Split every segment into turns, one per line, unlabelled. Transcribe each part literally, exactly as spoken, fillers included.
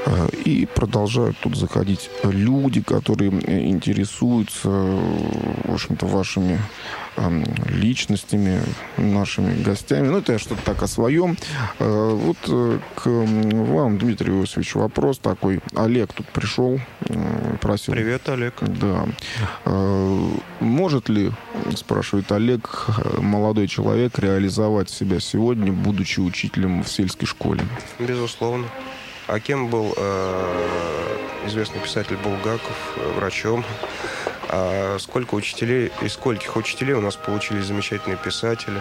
И продолжают тут заходить люди, которые интересуются, в общем-то, вашими личностями, нашими гостями. Ну, это я что-то так о своем. Вот к вам, Дмитрий Иосифович, вопрос такой. Олег тут пришел, просил.
Привет, Олег.
Да. Может ли, спрашивает Олег, молодой человек реализовать себя сегодня, будучи учителем в сельской школе?
Безусловно. А кем был э, известный писатель Булгаков, врачом? А сколько учителей, из скольких учителей у нас получились замечательные писатели?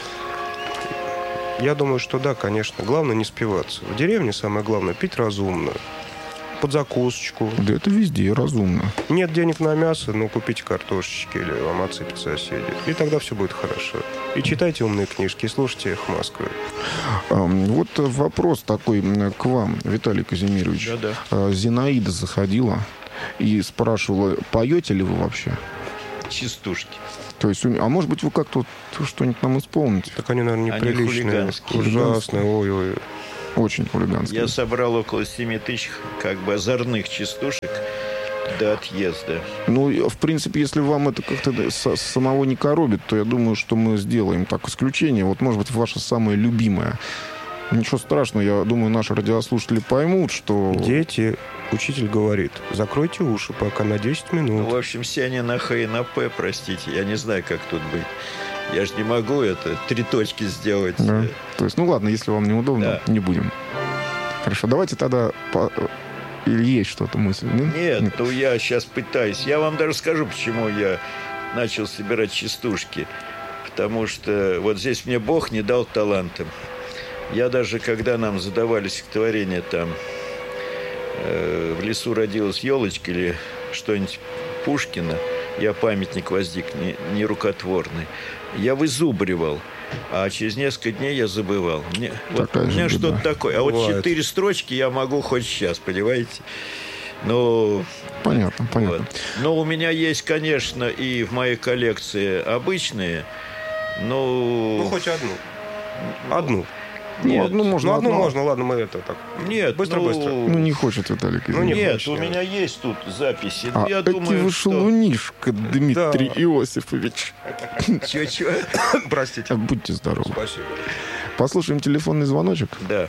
Я думаю, что да, конечно. Главное не спиваться. В деревне самое главное пить разумно. Под закусочку.
Да это везде разумно.
Нет денег на мясо, ну купите картошечки или вам отсыпят соседи. И тогда все будет хорошо. И читайте умные книжки, и слушайте «Эхо Москвы».
Вот вопрос такой к вам, Виталий Казимирович.
Да-да.
Зинаида заходила и спрашивала, поете ли вы вообще?
Частушки.
То есть, а может быть, вы как-то что-нибудь нам исполните?
Так они, наверное, неприличные.
Они хулиганские.
Ужасные, ой-ой.
Очень хулиганские.
Я собрал около семи тысяч как бы озорных частушек до отъезда.
Ну, в принципе, если вам это как-то самого не коробит, то я думаю, что мы сделаем так исключение. Вот, может быть, ваша самая любимая. Ничего страшного, я думаю, наши радиослушатели поймут, что...
Дети, учитель говорит, закройте уши пока на десять минут.
Ну, в общем, все они на Х и на П, простите. Я не знаю, как тут быть. Я же не могу это, три точки сделать.
Да. То есть, ну ладно, если вам неудобно, да. Не будем. Хорошо, давайте тогда... По... Или есть что-то мысль? Нет?
Нет, Нет, ну я сейчас пытаюсь. Я вам даже скажу, почему я начал собирать частушки. Потому что вот здесь мне Бог не дал таланта. Я даже, когда нам задавали стихотворение там э, «В лесу родилась елочка» или что-нибудь Пушкина, я памятник воздвиг не, не рукотворный, я вызубривал, а через несколько дней я забывал. Мне, вот у меня что-то такое. А вот
Бывает.
четыре строчки я могу хоть сейчас, понимаете? Ну,
понятно, понятно.
Вот. Но у меня есть, конечно, и в моей коллекции обычные, но...
Ну, хоть одну. Одну.
Нет, ну, одну можно.
Ну, одну
одну.
можно, ладно, мы это так.
Нет,
быстро,
ну,
быстро.
Ну, не хочет Виталий Казимирович.
Ну, не
Нет,
хочет,
у
нет.
меня есть тут записи.
А,
я
эти
думаю,
вы
что...
шалунишка, Дмитрий
Да.
Иосифович.
Чё-чё?
Простите.
Будьте здоровы.
Спасибо.
Послушаем телефонный звоночек.
Да.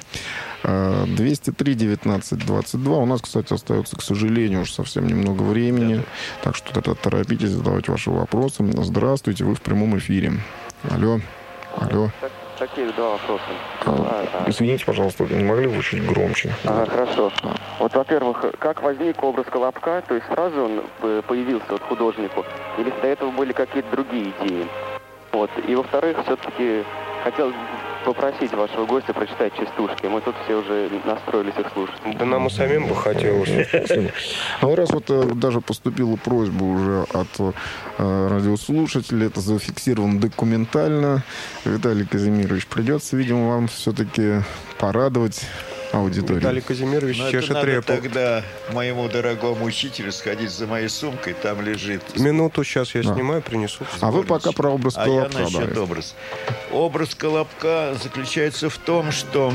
двести три девятнадцать двадцать два. У нас, кстати, остается, к сожалению, уж совсем немного времени.
Да.
Так что тогда торопитесь задавать ваши вопросы. Здравствуйте, вы в прямом эфире. Алло. Алло.
Такие два вопроса.
А, извините, пожалуйста, не могли вы чуть громче?
Ага, хорошо. Вот, во-первых, как возник образ Колобка? То есть сразу он появился от художнику? Или до этого были какие-то другие идеи? Вот. И, во-вторых, все-таки хотел попросить вашего гостя прочитать частушки. Мы тут все уже настроились их слушать.
Да нам и самим бы хотелось.
А раз вот э, даже поступила просьба уже от э, радиослушателей, это зафиксировано документально. Виталий Казимирович, придется, видимо, вам все-таки порадовать аудиторию.
Виталий Казимирович
Но
чешет
это надо
репу.
тогда моему дорогому учителю сходить за моей сумкой, там лежит.
Минуту сейчас я
Да.
снимаю, принесу.
А вы пока про образ
А я
Колобка.
насчет
да.
образ. Образ Колобка заключается в том, что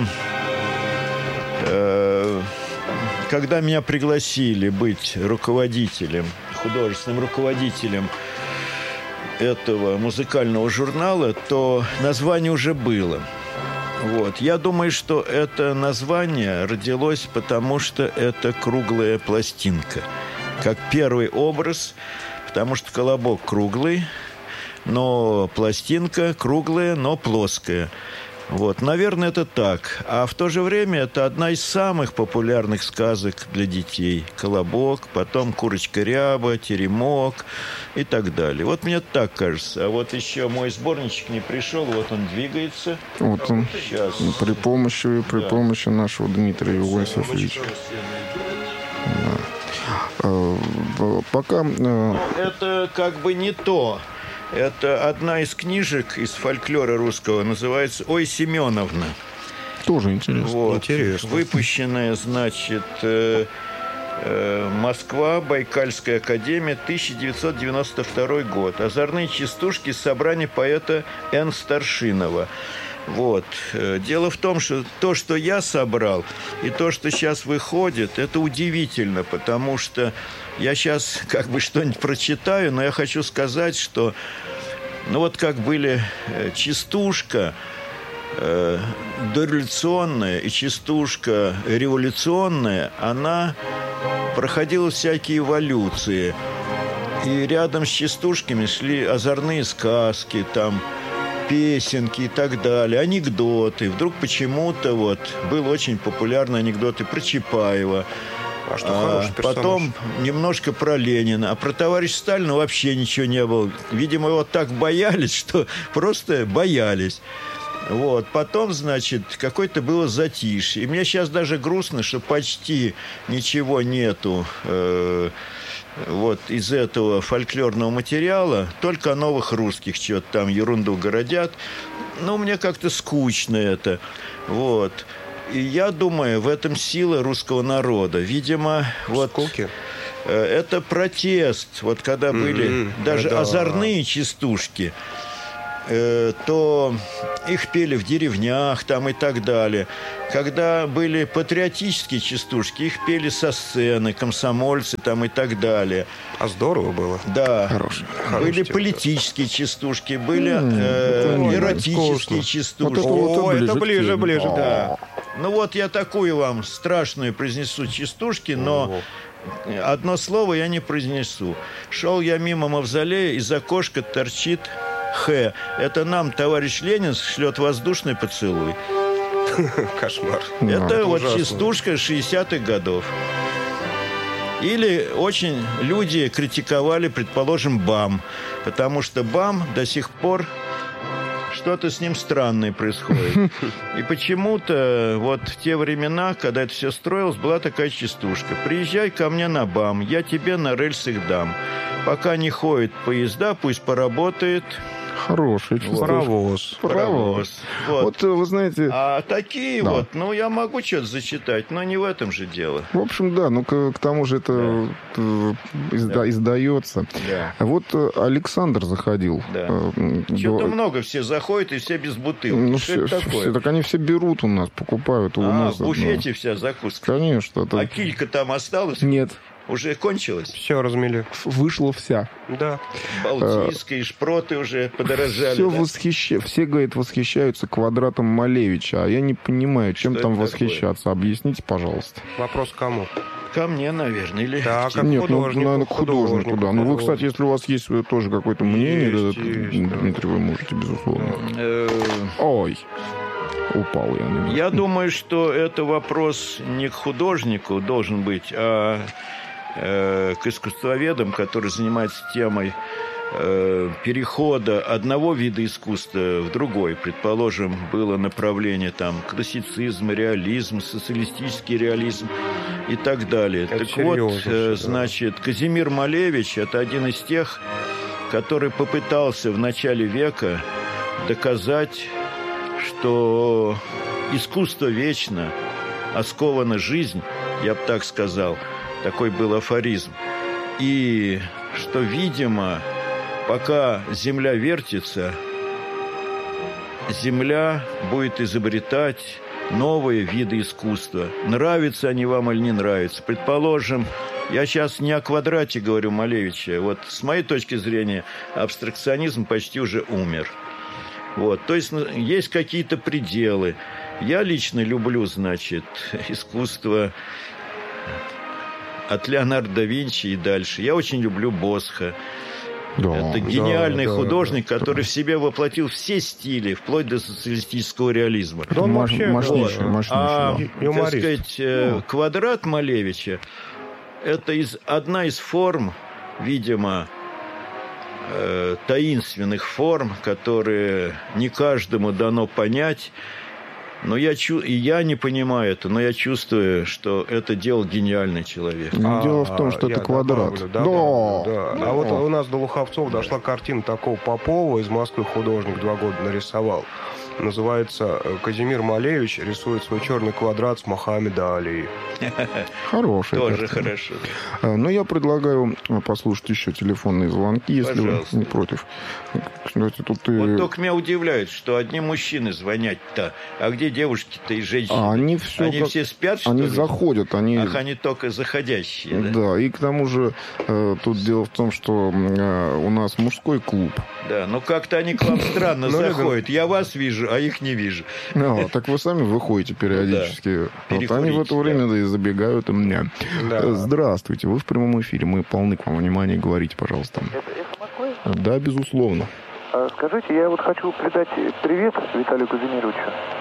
э, когда меня пригласили быть руководителем, художественным руководителем этого музыкального журнала, то название уже было. Вот. Я думаю, что это название родилось, потому что это круглая пластинка. Как первый образ, потому что колобок круглый, но пластинка круглая, но плоская. Вот. Наверное, это так. А в то же время это одна из самых популярных сказок для детей. Колобок, потом Курочка Ряба, Теремок и так далее. Вот мне так кажется. А вот еще мой сборничек не пришел, вот он двигается.
Вот он.
Сейчас.
При помощи, при
Да.
помощи нашего Дмитрия Иосифовича. Да. Пока...
Это как бы не то. Это одна из книжек из фольклора русского, называется «Ой, Семеновна».
Тоже интересно.
Вот.
Интересно.
Выпущенная, значит, э, э, Москва, Байкальская академия, тысяча девятьсот девяносто второй год. Озорные частушки, собрание поэта Н. Старшинова. Вот. Дело в том, что то, что я собрал, и то, что сейчас выходит, это удивительно, потому что я сейчас как бы что-нибудь прочитаю, но я хочу сказать, что ну вот как были частушка э, дореволюционная и частушка революционная, она проходила всякие эволюции. И рядом с частушками шли озорные сказки, там песенки и так далее, анекдоты. Вдруг почему-то вот был очень популярный анекдоты про Чапаева.
А что
а,
хороший персонаж.
Потом немножко про Ленина. А про товарища Сталина вообще ничего не было. Видимо, его так боялись, что просто боялись. Вот. Потом, значит, какое-то было затишье. И мне сейчас даже грустно, что почти ничего нету э, вот, из этого фольклорного материала. Только о новых русских что-то там ерунду городят. Ну, мне как-то скучно это. Вот. И я думаю, в этом сила русского народа. Видимо, вот
Скуки.
Это протест. Вот когда mm-hmm. были даже
да.
озорные частушки, э, то их пели в деревнях там и так далее. Когда были патриотические частушки, их пели со сцены, комсомольцы там и так далее.
А здорово было.
Да.
Хороший.
Были
Хороший
политические частушки, были
Mm,
э,
это
эротические
скучно.
частушки.
Вот это вот
О,
ближе
это
к
ближе,
теме.
ближе.
Да. Ну вот я такую вам страшную произнесу частушки, но одно слово я не произнесу. Шел я мимо мавзолея, из окошка торчит Х. Это нам товарищ Ленин шлет воздушный поцелуй.
Кошмар.
Это
Да,
вот
ужасно.
частушка шестидесятых годов. Или очень люди критиковали, предположим, БАМ, потому что БАМ до сих пор что-то с ним странное происходит. И почему-то вот в те времена, когда это все строилось, была такая частушка. «Приезжай ко мне на БАМ, я тебе на рельсах дам. Пока не ходят поезда, пусть поработает
Хороший.
Паровоз.
Паровоз.
Вот.
Вот, вы знаете...
А такие
Да.
вот, ну, я могу что-то зачитать, но не в этом же дело.
В общем, да, ну к, к тому же это э, изда-
Да.
издается.
Да.
Вот э, Александр заходил.
Да.
Э, м,
Что-то
говор-
много все заходят, и все без бутылки.
Ну,
Что
все,
это
все-
такое?
все- так они все берут у нас, покупают у
а,
нас.
в буфете вся закуска.
Конечно. Это...
А килька там осталась?
Нет,
Уже кончилась?
Все размели.
вышла вся.
Да.
Балтийская и шпроты уже подорожали.
Все,
да?
восхищ... все, говорит, восхищаются квадратом Малевича, а я не понимаю, чем
Что
там
это
восхищаться. Объясните, пожалуйста.
Вопрос кому?
Ко мне, наверное. Или
Да,
к
как
тебе.
Нет, ну,
художнику,
наверное, к художнику,
художнику,
да. Ну, вы,
художнику.
кстати, если у вас есть тоже какое-то мнение,
Есть,
да,
есть, да.
Дмитрий, вы можете, безусловно.
Э,
Ой, упал я. немного.
Я думаю, что это вопрос не к художнику должен быть, а э, к искусствоведам, которые занимаются темой э, перехода одного вида искусства в другой. Предположим, было направление там классицизм, реализм, социалистический реализм и так далее.
Это
так
серьезно
вот,
всё,
э,
да.
значит, Казимир Малевич – это один из тех, который попытался в начале века доказать, что искусство вечно, а скована жизнь, я бы так сказал, такой был афоризм. И что, видимо, пока Земля вертится, Земля будет изобретать новые виды искусства. Нравятся они вам или не нравятся. Предположим, я сейчас не о квадрате говорю Малевича. Вот с моей точки зрения абстракционизм почти уже умер. Вот, то есть есть какие-то пределы. Я лично люблю, значит, искусство от Леонардо да Винчи и дальше. Я очень люблю Босха.
Да.
Это гениальный
да,
художник,
да.
который в себе воплотил все стили, вплоть до социалистического реализма.
Да он
Маш-
вообще,
мощнейший,
да.
мощнейший,
А,
да.
так
Юморист.
сказать, э, квадрат Малевича – это из, одна из форм, видимо, э, таинственных форм, которые не каждому дано понять. Но я чу... и я не понимаю это, но я чувствую, что это делал гениальный человек.
Ну, Дело в том, что
я
это квадрат.
добавлю, добавлю,
Да.
да. А вот у нас до Луховцов дошла картина такого Попова из Москвы, художник, два года нарисовал. Называется «Казимир Малевич рисует свой черный квадрат с Мохаммеда Али».
Хорошая
Тоже
картина.
хорошо.
Но я предлагаю послушать еще телефонные звонки, если
Пожалуйста.
вы не против. Кстати, тут и...
Вот только меня удивляет, что одни мужчины звонят-то, а где девушки-то и женщины?
А они все,
Они
как...
все спят, что
они
ли?
заходят, они...
Ах, они только заходящие, да?
Да, и к тому же э, тут дело в том, что э, у нас мужской клуб.
Да, ну как-то они к вам странно
Ну,
заходят. Я вас вижу, а их не вижу.
А, так вы сами выходите периодически.
Да.
Вот они в это время да. и забегают у меня.
Да.
Здравствуйте, вы в прямом эфире. Мы полны к вам внимания. Говорите, пожалуйста.
Это «Эхо Москвы»?
Да, безусловно.
А, скажите, я вот хочу передать привет Виталию Казимировичу.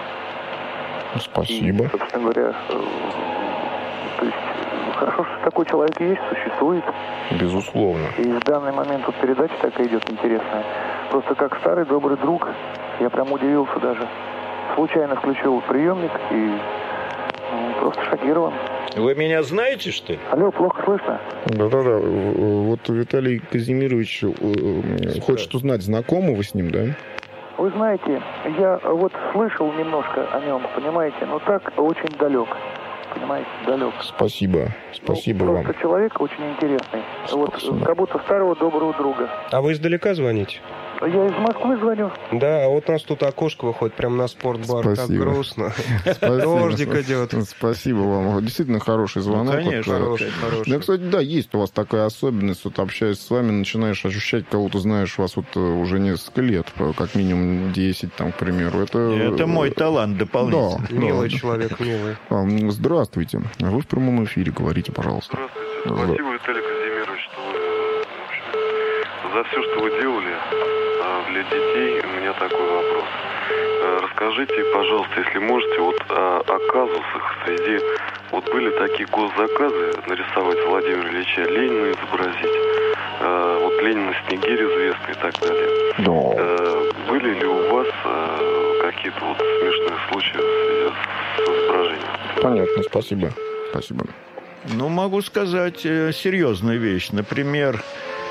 Спасибо.
И, собственно говоря, э, то есть хорошо, что такой человек есть, существует.
Безусловно.
И в данный момент вот передача такая идет интересная. Просто как старый добрый друг, я прям удивился даже. Случайно включил приемник и ну, просто шокирован.
Вы меня знаете, что ли?
Алло, плохо слышно?
Да-да-да. Вот Виталий Казимирович э, хочет узнать, знакомы вы с ним, да?
Вы знаете, я вот слышал немножко о нем, понимаете, но так очень далек. Понимаете, далек.
Спасибо. Спасибо
ну,
вам.
Просто человек очень интересный.
Спасибо.
Вот как будто старого доброго друга.
А вы издалека звоните?
Я из Москвы звоню.
Да, а вот у нас тут окошко выходит прямо на спортбар.
Спасибо.
Так грустно.
Спасибо.
Дождик идет.
Спасибо вам. Действительно хороший звонок.
Ну, конечно,
Вот, э,
Хороший, хороший.
Да, кстати, да, есть у вас такая особенность. Вот общаясь с вами, начинаешь ощущать кого-то, знаешь, вас вот э, уже несколько лет, как минимум десять, там, к примеру. Это,
Это мой талант
Да,
дополнительный.
да.
Милый человек, милый.
А, Здравствуйте. Вы в прямом эфире, говорите, пожалуйста.
Здравствуйте. Спасибо, Виталий Казимирович, что вы, в общем, за все, что вы делали а, для детей. У меня такой вопрос. А, расскажите, пожалуйста, если можете, вот о, о казусах среди... Вот были такие госзаказы нарисовать Владимира Ильича Ленина, изобразить. А, вот Ленина Снегирь известный и так далее.
Да.
А, были ли у вас а, какие-то вот смешные случаи в связи с, с изображением?
Понятно, спасибо. Спасибо.
Ну, могу сказать э, серьезную вещь. Например,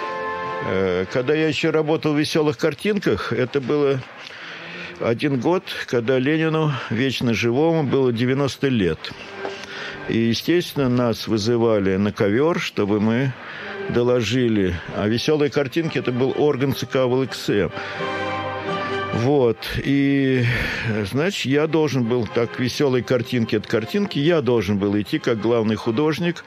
э, когда я еще работал в «Веселых картинках», это было один год, когда Ленину, вечно живому, было девяносто лет. И, естественно, нас вызывали на ковер, чтобы мы доложили. А «Веселые картинки» – это был орган ЦК ВЛКСМ. Вот, и, значит, я должен был, так, «Веселые картинки» от картинки, я должен был идти как главный художник,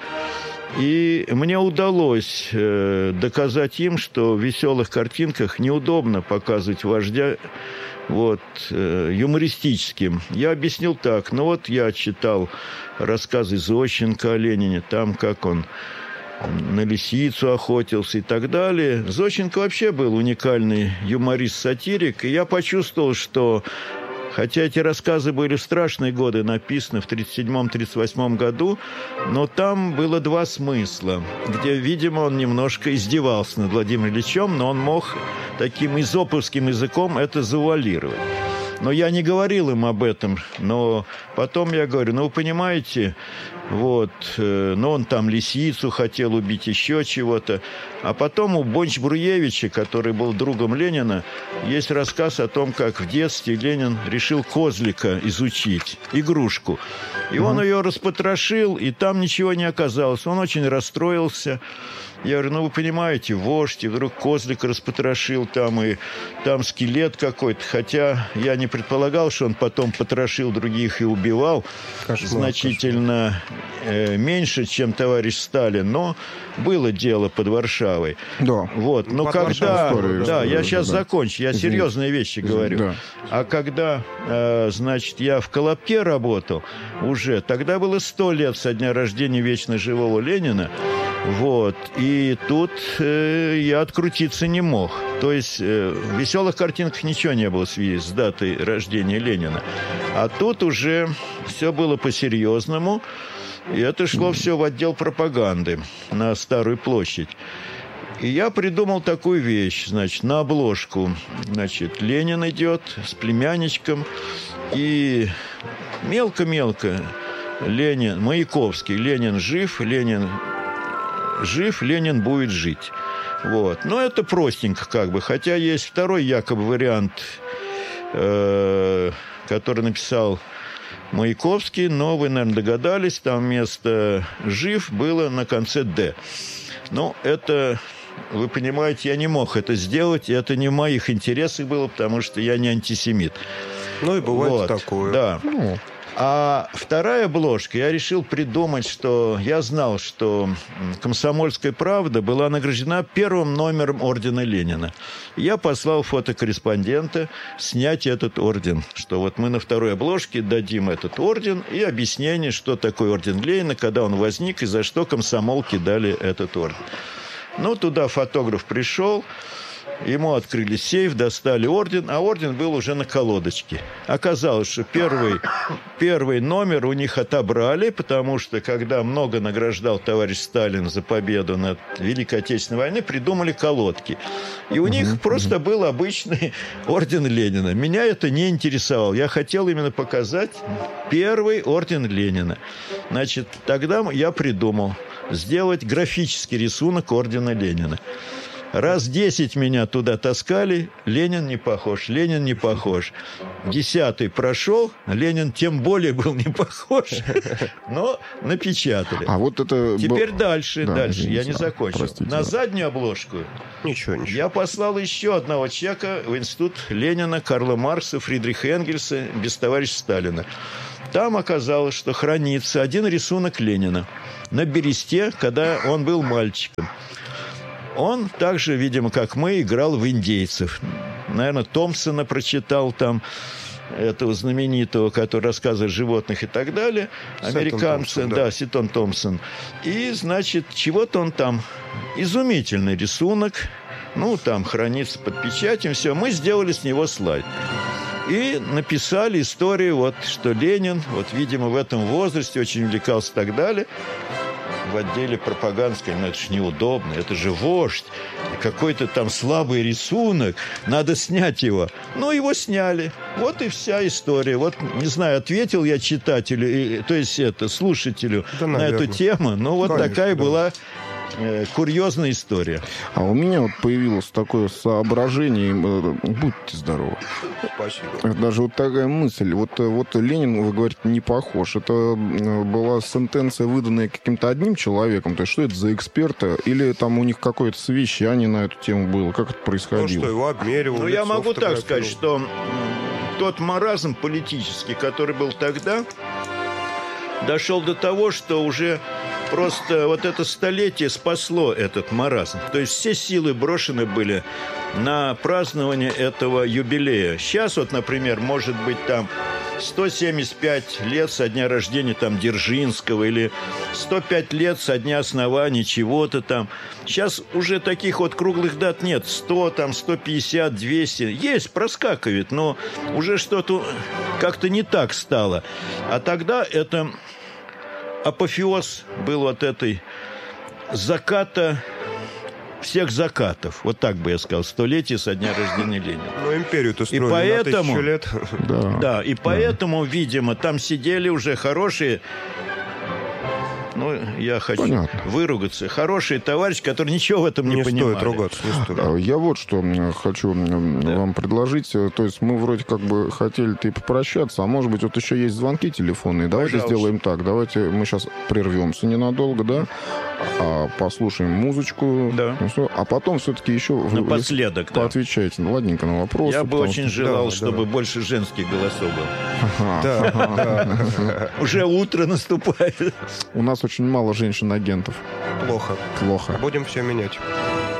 и мне удалось э, доказать им, что в «Веселых картинках» неудобно показывать вождя вот, э, юмористическим. Я объяснил так, ну вот я читал рассказы Зощенко о Ленине, там, как он на лисицу охотился и так далее. Зощенко вообще был уникальный юморист-сатирик, и я почувствовал, что, хотя эти рассказы были в страшные годы написаны, в тридцать седьмом — тридцать восьмом году, но там было два смысла, где, видимо, он немножко издевался над Владимиром Ильичем, но он мог таким изоповским языком это завуалировать. Но я не говорил им об этом, но потом я говорю, ну, вы понимаете, вот, э, ну, он там лисицу хотел убить, еще чего-то. А потом у Бонч-Бруевича, который был другом Ленина, есть рассказ о том, как в детстве Ленин решил козлика изучить, игрушку. И он ее распотрошил, и там ничего не оказалось. Он очень расстроился. Я говорю, ну, вы понимаете, вождь, и вдруг козлик распотрошил там, и там скелет какой-то. Хотя я не предполагал, что он потом потрошил других и убивал.
Кошмар,
значительно э, меньше, чем товарищ Сталин. Но было дело под Варшавой.
Да.
Вот. Но
Под
когда...
Варшавой история,
да,
да,
я
да,
сейчас
да.
закончу. Я
Извините.
серьезные вещи говорю.
Да.
А когда, э, значит, я в Колобке работал уже, тогда было сто лет со дня рождения вечно живого Ленина. Вот. И тут э, я открутиться не мог. То есть э, в «Веселых картинках» ничего не было в связи с датой рождения Ленина. А тут уже все было по-серьезному. И это шло все в отдел пропаганды на Старую площадь. И я придумал такую вещь. Значит, на обложку, значит, Ленин идет с племянничком. И мелко-мелко Ленин, Маяковский, Ленин жив, Ленин... жив, Ленин будет жить. Вот. Но это простенько как бы. Хотя есть второй якобы вариант э, который написал Маяковский, но вы, наверное, догадались, там вместо «жив» было на конце «д». Ну, это, вы понимаете, я не мог это сделать, и это не в моих интересах было, потому что я не антисемит.
Ну, и бывает
вот.
такое.
Да.
Ну.
А вторая обложка, я решил придумать, что я знал, что «Комсомольская правда» была награждена первым номером ордена Ленина. Я послал фотокорреспондента снять этот орден, что вот мы на второй обложке дадим этот орден и объяснение, что такое орден Ленина, когда он возник и за что комсомолки дали этот орден. Ну, туда фотограф пришел. Ему открыли сейф, достали орден, а орден был уже на колодочке. Оказалось, что первый, первый номер у них отобрали, потому что, когда много награждал товарищ Сталин за победу над Великой Отечественной войной, придумали колодки. И у них просто был обычный орден Ленина. Меня это не интересовало. Я хотел именно показать первый орден Ленина. Значит, тогда я придумал сделать графический рисунок ордена Ленина. Раз десять меня туда таскали, Ленин не похож, Ленин не похож. Десятый прошел, Ленин тем более был не похож, но напечатали.
А вот это...
Теперь дальше,
да,
дальше,
извините,
я не закончил.
простите,
На
да.
заднюю обложку
Ничего, ничего.
я послал еще одного человека в институт Ленина, Карла Маркса, Фридриха Энгельса, без товарища Сталина. Там оказалось, что хранится один рисунок Ленина на бересте, когда он был мальчиком. Он также, видимо, как мы, играл в индейцев. Наверное, Томпсона прочитал там, этого знаменитого, который рассказывает о животных и так далее. Американцы,
Томпсон,
да.
да,
да, Сетон Томпсон. И, значит, чего-то он там... Изумительный рисунок. Ну, там хранится под печатью, все. Мы сделали с него слайд. И написали историю, вот, что Ленин, вот, видимо, в этом возрасте очень увлекался и так далее. В отделе пропаганды сказали, ну это же неудобно, это же вождь, какой-то там слабый рисунок, надо снять его. Ну, его сняли. Вот и вся история. Вот, не знаю, ответил я читателю, то есть это, слушателю
да,
на
наверное.
эту тему, но вот
Конечно,
такая
да.
была э, курьезная история.
А у меня вот появилось такое соображение, э, будьте здоровы.
Спасибо.
Даже вот такая мысль. Вот, вот Ленин, вы говорите, не похож. Это э, была сентенция, выданная каким-то одним человеком? То есть что это за эксперты? Или там у них какое-то совещание на эту тему было? Как это
Ну,
происходило?
что его обмеривал.
Ну, я
лицо
могу так сказать,
фотографировал.
что м, тот маразм политический, который был тогда, дошел до того, что уже просто вот это столетие спасло этот маразм. То есть все силы брошены были на празднование этого юбилея. Сейчас вот, например, может быть там сто семьдесят пять лет со дня рождения там Дзержинского или сто пять лет со дня основания чего-то там. Сейчас уже таких вот круглых дат нет. сто, там, сто пятьдесят, двести. Есть, проскакивает, но уже что-то как-то не так стало. А тогда это апофеоз был вот этой заката, всех закатов. Вот так бы я сказал. Столетие со дня рождения Ленина.
Ну, империю-то
И
строили
поэтому,
на тысячу лет.
Да.
да, и поэтому, видимо, там сидели уже хорошие, ну, я хочу
Понятно.
выругаться, хорошие товарищи, которые ничего в этом не,
Не
понимали.
стоит ругаться, не стоит.
А Я вот что м, хочу м, вам предложить. То есть мы вроде как бы хотели-то и попрощаться, а может быть вот еще есть звонки телефонные. Давайте
Пожалуйста.
сделаем так. Давайте мы сейчас прервемся ненадолго, да? А, послушаем музычку.
Да.
Ну, всё. А потом все-таки еще вы
Напоследок, да.
поотвечайте ну, ладненько на вопросы.
Я бы
потому
очень
что-
желал,
Да,
чтобы
да.
больше женских голосов было.
Ага.
Да, да.
Уже утро наступает.
У нас очень мало женщин-агентов.
Плохо.
Плохо.
Будем все менять.